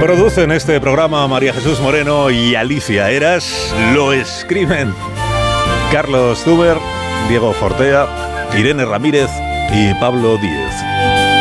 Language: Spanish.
Producen este programa María Jesús Moreno y Alicia Eras. Lo escriben Carlos Zuber, Diego Fortea, Irene Ramírez y Pablo Díez.